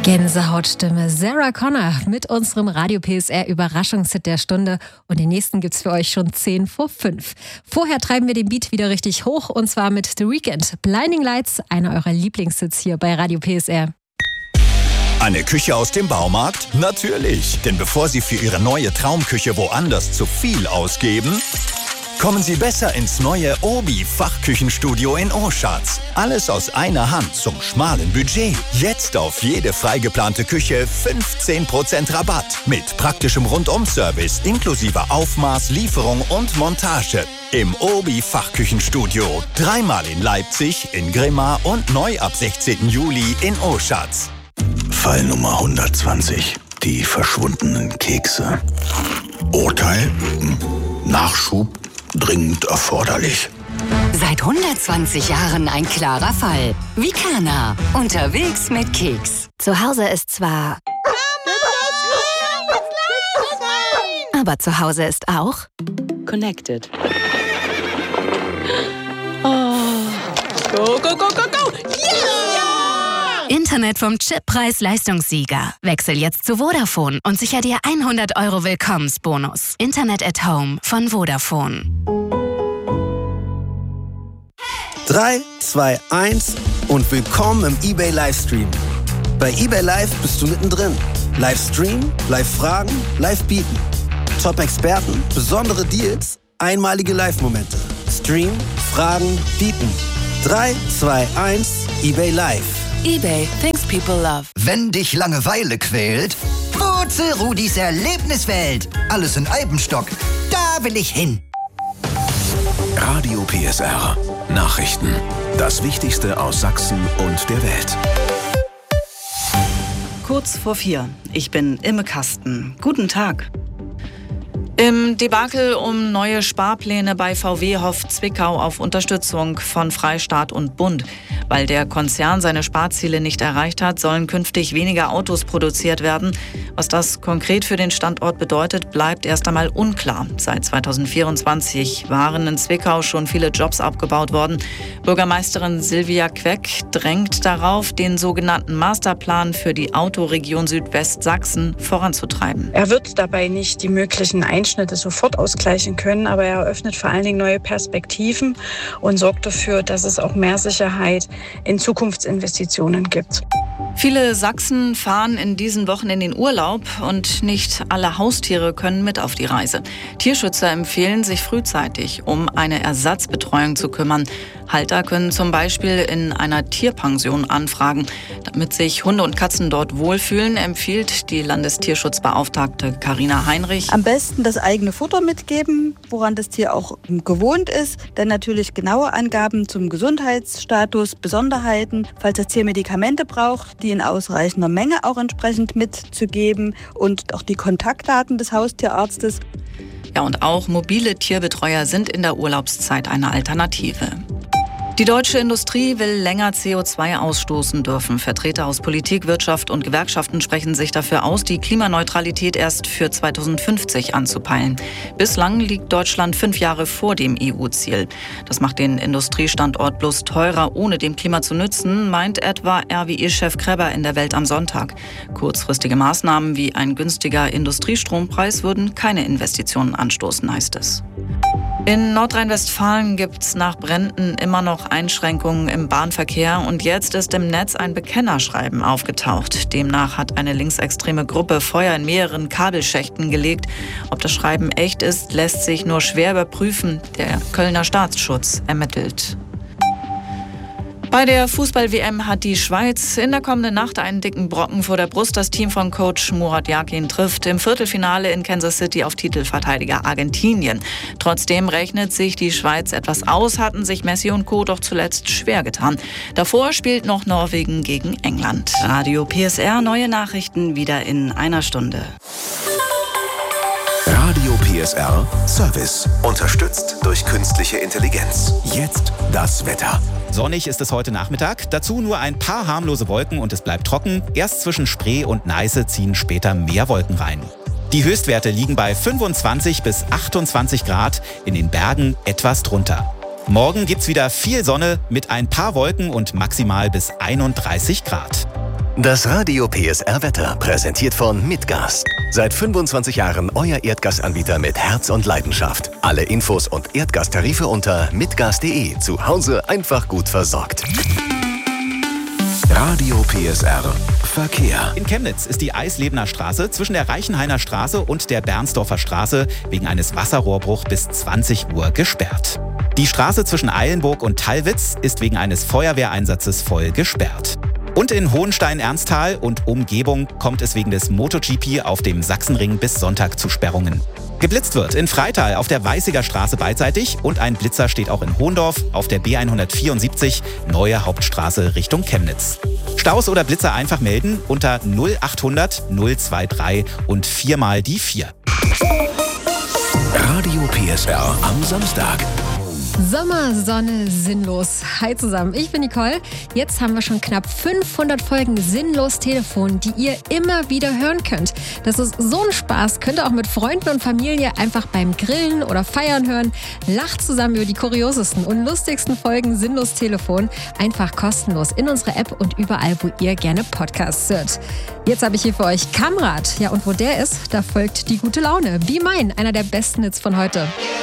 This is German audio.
Gänsehautstimme Sarah Connor mit unserem Radio PSR Überraschungshit der Stunde. Und den nächsten gibt's für euch schon 10 vor 5. Vorher treiben wir den Beat wieder richtig hoch und zwar mit The Weeknd. Blinding Lights, einer eurer Lieblingshits hier bei Radio PSR. Eine Küche aus dem Baumarkt? Natürlich, denn bevor Sie für Ihre neue Traumküche woanders zu viel ausgeben, kommen Sie besser ins neue Obi-Fachküchenstudio in Oschatz. Alles aus einer Hand zum schmalen Budget. Jetzt auf jede freigeplante Küche 15% Rabatt. Mit praktischem Rundum-Service inklusive Aufmaß, Lieferung und Montage. Im Obi-Fachküchenstudio. 3-mal in Leipzig, in Grimma und neu ab 16. Juli in Oschatz. Fall Nummer 120. Die verschwundenen Kekse. Urteil? Nachschub? Dringend erforderlich. Seit 120 Jahren ein klarer Fall. Vicana. Unterwegs mit Keks. Zu Hause ist zwar... Aber zu Hause ist auch... Connected. Oh. Go, go, go, go, go! Yeah! Internet vom Chippreis-Leistungssieger. Wechsel jetzt zu Vodafone und sicher dir 100 € Willkommensbonus. Internet at Home von Vodafone. 3, 2, 1 und willkommen im eBay Livestream. Bei eBay Live bist du mittendrin. Livestream, Live-Fragen, Live-Bieten. Top-Experten, besondere Deals, einmalige Live-Momente. Stream, Fragen, Bieten. 3, 2, 1, eBay Live. eBay, things people love. Wenn dich Langeweile quält, Wurzel Rudis Erlebniswelt. Alles in Eibenstock. Da will ich hin. Radio PSR. Nachrichten. Das Wichtigste aus Sachsen und der Welt. Kurz vor 4. Ich bin Imme Kasten. Guten Tag. Im Debakel um neue Sparpläne bei VW hofft Zwickau auf Unterstützung von Freistaat und Bund. Weil der Konzern seine Sparziele nicht erreicht hat, sollen künftig weniger Autos produziert werden. Was das konkret für den Standort bedeutet, bleibt erst einmal unklar. Seit 2024 waren in Zwickau schon viele Jobs abgebaut worden. Bürgermeisterin Silvia Queck drängt darauf, den sogenannten Masterplan für die Autoregion Südwestsachsen voranzutreiben. Er wird dabei nicht die möglichen Einschnitte sofort ausgleichen können, aber er eröffnet vor allen Dingen neue Perspektiven und sorgt dafür, dass es auch mehr Sicherheit in Zukunftsinvestitionen gibt. Viele Sachsen fahren in diesen Wochen in den Urlaub und nicht alle Haustiere können mit auf die Reise. Tierschützer empfehlen, sich frühzeitig um eine Ersatzbetreuung zu kümmern. Halter können zum Beispiel in einer Tierpension anfragen. Damit sich Hunde und Katzen dort wohlfühlen, empfiehlt die Landestierschutzbeauftragte Carina Heinrich. Am besten das eigene Futter mitgeben, woran das Tier auch gewohnt ist. Dann natürlich genaue Angaben zum Gesundheitsstatus, Besonderheiten, falls das Tier Medikamente braucht, die in ausreichender Menge auch entsprechend mitzugeben und auch die Kontaktdaten des Haustierarztes. Ja, und auch mobile Tierbetreuer sind in der Urlaubszeit eine Alternative. Die deutsche Industrie will länger CO2 ausstoßen dürfen. Vertreter aus Politik, Wirtschaft und Gewerkschaften sprechen sich dafür aus, die Klimaneutralität erst für 2050 anzupeilen. Bislang liegt Deutschland 5 Jahre vor dem EU-Ziel. Das macht den Industriestandort bloß teurer, ohne dem Klima zu nützen, meint etwa RWE-Chef Kreber in der Welt am Sonntag. Kurzfristige Maßnahmen wie ein günstiger Industriestrompreis würden keine Investitionen anstoßen, heißt es. In Nordrhein-Westfalen gibt es nach Bränden immer noch Einschränkungen im Bahnverkehr und jetzt ist im Netz ein Bekennerschreiben aufgetaucht. Demnach hat eine linksextreme Gruppe Feuer in mehreren Kabelschächten gelegt. Ob das Schreiben echt ist, lässt sich nur schwer überprüfen. Der Kölner Staatsschutz ermittelt. Bei der Fußball-WM hat die Schweiz in der kommenden Nacht einen dicken Brocken vor der Brust. Das Team von Coach Murat Yakin trifft im Viertelfinale in Kansas City auf Titelverteidiger Argentinien. Trotzdem rechnet sich die Schweiz etwas aus, hatten sich Messi und Co. doch zuletzt schwer getan. Davor spielt noch Norwegen gegen England. Radio PSR, neue Nachrichten wieder in einer Stunde. Radio PSR Service. Unterstützt durch künstliche Intelligenz. Jetzt das Wetter. Sonnig ist es heute Nachmittag, dazu nur ein paar harmlose Wolken und es bleibt trocken. Erst zwischen Spree und Neiße ziehen später mehr Wolken rein. Die Höchstwerte liegen bei 25 bis 28 Grad, in den Bergen etwas drunter. Morgen gibt's wieder viel Sonne mit ein paar Wolken und maximal bis 31 Grad. Das Radio PSR Wetter präsentiert von Mitgas. Seit 25 Jahren euer Erdgasanbieter mit Herz und Leidenschaft. Alle Infos und Erdgastarife unter mitgas.de. Zu Hause einfach gut versorgt. Radio PSR Verkehr. In Chemnitz ist die Eislebener Straße zwischen der Reichenhainer Straße und der Bernsdorfer Straße wegen eines Wasserrohrbruchs bis 20 Uhr gesperrt. Die Straße zwischen Eilenburg und Tallwitz ist wegen eines Feuerwehreinsatzes voll gesperrt. Und in Hohenstein-Ernsthal und Umgebung kommt es wegen des MotoGP auf dem Sachsenring bis Sonntag zu Sperrungen. Geblitzt wird in Freital auf der Weißiger Straße beidseitig und ein Blitzer steht auch in Hohendorf auf der B174 Neue Hauptstraße Richtung Chemnitz. Staus oder Blitzer einfach melden unter 0800 023 und 4 mal die 4. Radio PSR am Samstag. Sommer, Sonne, sinnlos. Hi zusammen, ich bin Nicole. Jetzt haben wir schon knapp 500 Folgen Sinnlos Telefon, die ihr immer wieder hören könnt. Das ist so ein Spaß, könnt ihr auch mit Freunden und Familie einfach beim Grillen oder Feiern hören. Lacht zusammen über die kuriosesten und lustigsten Folgen Sinnlos Telefon. Einfach kostenlos in unserer App und überall, wo ihr gerne Podcasts hört. Jetzt habe ich hier für euch Kamrat. Ja, und wo der ist, da folgt die gute Laune. Be Mine, einer der besten Hits von heute.